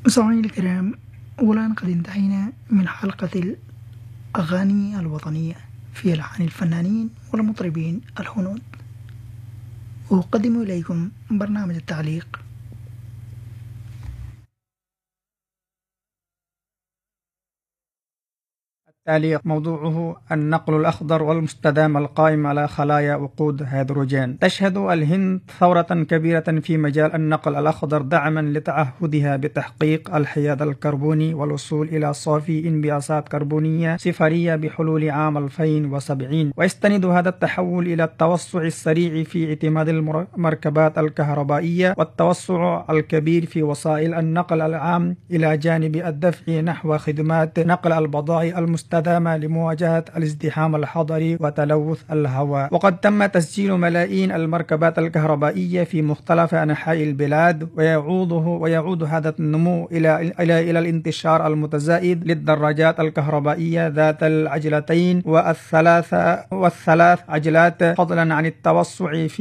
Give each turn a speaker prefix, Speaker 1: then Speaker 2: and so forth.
Speaker 1: مستمعينا الكرام، والآن قد انتهينا من حلقة الأغاني الوطنية في ألحان الفنانين والمطربين الهنود. أقدم إليكم برنامج التعليق.
Speaker 2: التعليق موضوعه النقل الأخضر والمستدام القائم على خلايا وقود هيدروجين. تشهد الهند ثورة كبيرة في مجال النقل الأخضر دعما لتعهدها بتحقيق الحياد الكربوني والوصول إلى صافي انبعاثات كربونية صفرية بحلول عام 2070. ويستند هذا التحول إلى التوسع السريع في اعتماد المركبات الكهربائية والتوسع الكبير في وسائل النقل العام إلى جانب الدفع نحو خدمات نقل البضائع المستدامة لمواجهة الازدحام الحضري وتلوث الهواء. وقد تم تسجيل ملايين المركبات الكهربائية في مختلف أنحاء البلاد، ويعود هذا النمو إلى الانتشار المتزايد للدراجات الكهربائية ذات العجلتين والثلاث عجلات، فضلا عن التوسع في